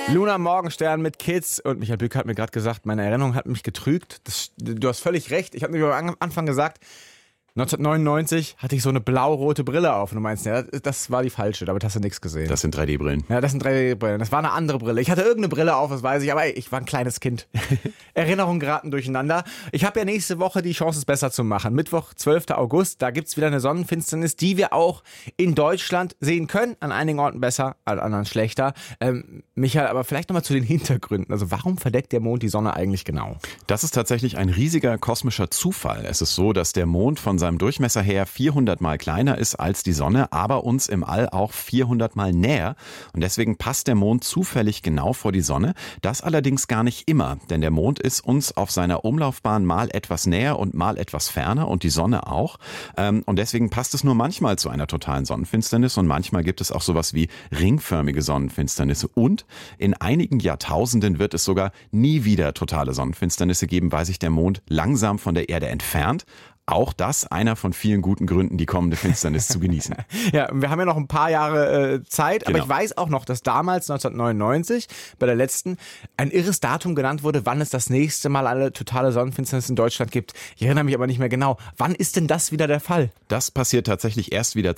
Luna Morgenstern mit Kids. Und Michael Bücker hat mir gerade gesagt, meine Erinnerung hat mich getrügt. Du hast völlig recht. Ich habe mir am Anfang gesagt, 1999 hatte ich so eine blau-rote Brille auf. Und du meinst, ja, das war die falsche. Damit hast du nichts gesehen. Das sind 3D-Brillen. Ja, das sind 3D-Brillen. Das war eine andere Brille. Ich hatte irgendeine Brille auf, das weiß ich. Aber ich war ein kleines Kind. Erinnerungen geraten durcheinander. Ich habe ja nächste Woche die Chance, es besser zu machen. Mittwoch, 12. August. Da gibt's wieder eine Sonnenfinsternis, die wir auch in Deutschland sehen können. An einigen Orten besser, an anderen schlechter. Michael, aber vielleicht nochmal zu den Hintergründen. Also warum verdeckt der Mond die Sonne eigentlich genau? Das ist tatsächlich ein riesiger kosmischer Zufall. Es ist so, dass der Mond von seinem Durchmesser her 400 Mal kleiner ist als die Sonne, aber uns im All auch 400 Mal näher. Und deswegen passt der Mond zufällig genau vor die Sonne. Das allerdings gar nicht immer, denn der Mond ist uns auf seiner Umlaufbahn mal etwas näher und mal etwas ferner und die Sonne auch. Und deswegen passt es nur manchmal zu einer totalen Sonnenfinsternis und manchmal gibt es auch sowas wie ringförmige Sonnenfinsternisse. Und in einigen Jahrtausenden wird es sogar nie wieder totale Sonnenfinsternisse geben, weil sich der Mond langsam von der Erde entfernt. Auch das einer von vielen guten Gründen, die kommende Finsternis zu genießen. Ja, wir haben ja noch ein paar Jahre Zeit, Genau. aber ich weiß auch noch, dass damals 1999 bei der letzten ein irres Datum genannt wurde, wann es das nächste Mal eine totale Sonnenfinsternis in Deutschland gibt. Ich erinnere mich aber nicht mehr genau. Wann ist denn das wieder der Fall? Das passiert tatsächlich erst wieder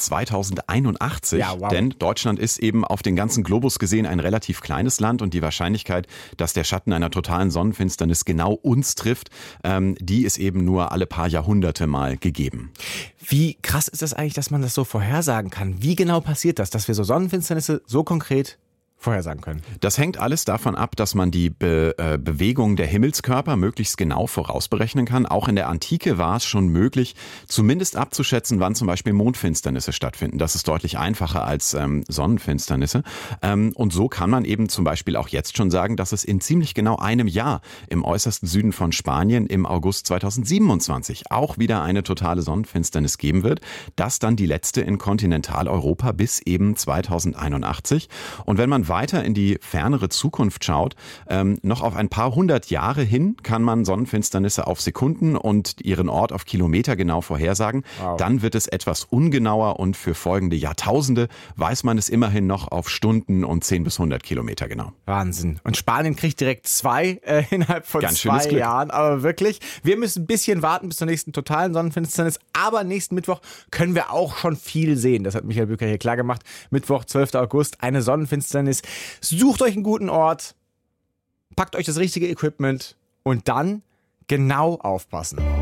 2081, Ja, wow. denn Deutschland ist eben auf den ganzen Globus gesehen ein relativ kleines Land und die Wahrscheinlichkeit, dass der Schatten einer totalen Sonnenfinsternis genau uns trifft, die ist eben nur alle paar Jahrhunderte mal gegeben. Wie krass ist das eigentlich, dass man das so vorhersagen kann? Wie genau passiert das, dass wir so Sonnenfinsternisse so konkret vorhersagen können? Das hängt alles davon ab, dass man die Bewegung der Himmelskörper möglichst genau vorausberechnen kann. Auch in der Antike war es schon möglich, zumindest abzuschätzen, wann zum Beispiel Mondfinsternisse stattfinden. Das ist deutlich einfacher als Sonnenfinsternisse. Und so kann man eben zum Beispiel auch jetzt schon sagen, dass es in ziemlich genau einem Jahr im äußersten Süden von Spanien im August 2027 auch wieder eine totale Sonnenfinsternis geben wird. Das dann die letzte in Kontinentaleuropa bis eben 2081. Und wenn man weiter in die fernere Zukunft schaut, noch auf ein paar hundert Jahre hin kann man Sonnenfinsternisse auf Sekunden und ihren Ort auf Kilometer genau vorhersagen. Wow. Dann wird es etwas ungenauer und für folgende Jahrtausende weiß man es immerhin noch auf Stunden und 10 bis 100 Kilometer genau. Wahnsinn. Und Spanien kriegt direkt 2 innerhalb von Ganz schönes 2 Glück. Jahren. Aber wirklich, wir müssen ein bisschen warten bis zur nächsten totalen Sonnenfinsternis. Aber nächsten Mittwoch können wir auch schon viel sehen. Das hat Michael Bücker hier klar gemacht. Mittwoch, 12. August, eine Sonnenfinsternis. Sucht euch einen guten Ort, packt euch das richtige Equipment und dann genau aufpassen.